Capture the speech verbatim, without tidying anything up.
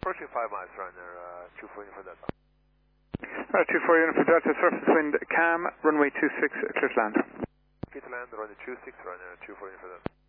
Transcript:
Approaching five miles, runner, uh, two four Uniform Delta. Uh, two four Uniform Delta, surface wind calm, runway two six, clear to land. Clear to land, runway two six, runner, two four Uniform Delta.